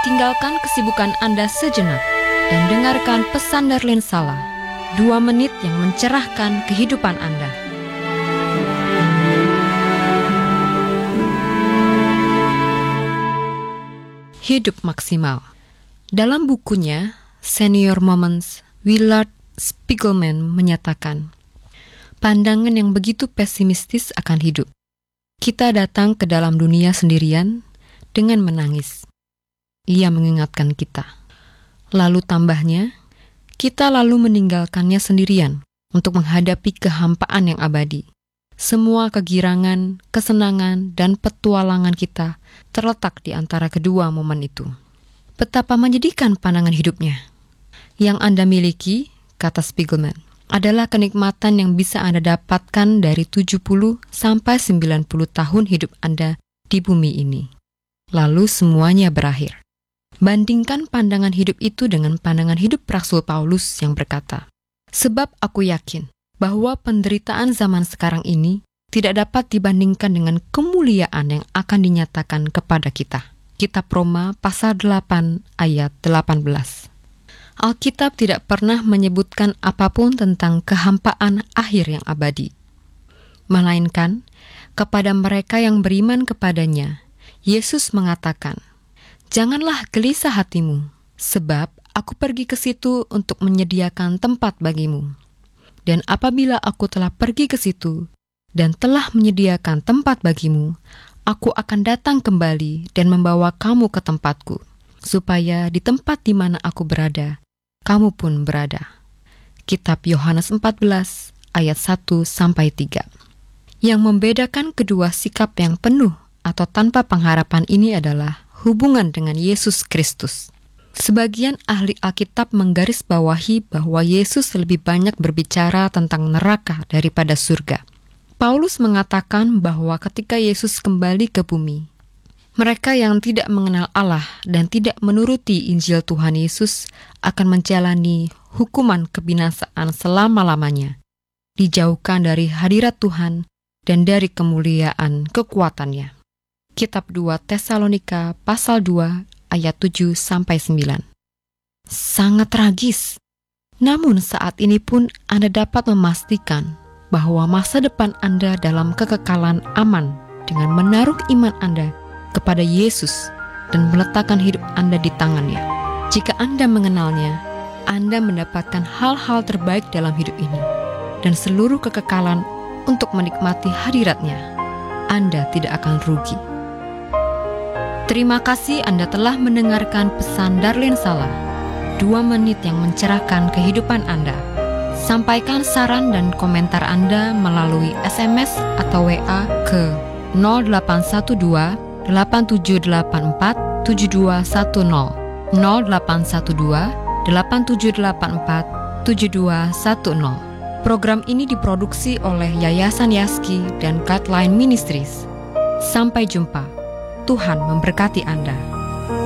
Tinggalkan kesibukan Anda sejenak dan dengarkan pesan Darlene Sala, 2 menit yang mencerahkan kehidupan Anda. Hidup maksimal. Dalam bukunya Senior Moments, Willard Spiegelman menyatakan, pandangan yang begitu pesimistis akan hidup. Kita datang ke dalam dunia sendirian dengan menangis. Ia mengingatkan kita. Lalu tambahnya, kita lalu meninggalkannya sendirian untuk menghadapi kehampaan yang abadi. Semua kegirangan, kesenangan, dan petualangan kita terletak di antara kedua momen itu. Betapa menyedihkan pandangan hidupnya. Yang Anda miliki, kata Spiegelman, adalah kenikmatan yang bisa Anda dapatkan dari 70 sampai 90 tahun hidup Anda di bumi ini. Lalu semuanya berakhir. Bandingkan pandangan hidup itu dengan pandangan hidup Rasul Paulus yang berkata, sebab aku yakin bahwa penderitaan zaman sekarang ini tidak dapat dibandingkan dengan kemuliaan yang akan dinyatakan kepada kita. Kitab Roma pasal 8 ayat 18. Alkitab tidak pernah menyebutkan apapun tentang kehampaan akhir yang abadi. Melainkan, kepada mereka yang beriman kepadanya, Yesus mengatakan, janganlah gelisah hatimu, sebab aku pergi ke situ untuk menyediakan tempat bagimu. Dan apabila aku telah pergi ke situ dan telah menyediakan tempat bagimu, aku akan datang kembali dan membawa kamu ke tempatku, supaya di tempat di mana aku berada, kamu pun berada. Kitab Yohanes 14 ayat 1-3. Yang membedakan kedua sikap yang penuh atau tanpa pengharapan ini adalah hubungan dengan Yesus Kristus. Sebagian ahli Alkitab menggarisbawahi bahwa Yesus lebih banyak berbicara tentang neraka daripada surga. Paulus mengatakan bahwa ketika Yesus kembali ke bumi, mereka yang tidak mengenal Allah dan tidak menuruti Injil Tuhan Yesus akan menjalani hukuman kebinasaan selama-lamanya, dijauhkan dari hadirat Tuhan dan dari kemuliaan kekuatannya. Kitab 2 Tesalonika pasal 2 ayat 7-9. Sangat tragis. Namun saat ini pun Anda dapat memastikan bahwa masa depan Anda dalam kekekalan aman dengan menaruh iman Anda kepada Yesus dan meletakkan hidup Anda di tangannya. Jika Anda mengenalnya, Anda mendapatkan hal-hal terbaik dalam hidup ini dan seluruh kekekalan untuk menikmati hadiratnya. Anda tidak akan rugi. Terima kasih Anda telah mendengarkan pesan Darlene Sala, 2 menit yang mencerahkan kehidupan Anda. Sampaikan saran dan komentar Anda melalui SMS atau WA ke 0812 8784 7210 0812 8784 7210. Program ini diproduksi oleh Yayasan Yaski dan Guideline Ministries. Sampai jumpa. Tuhan memberkati Anda.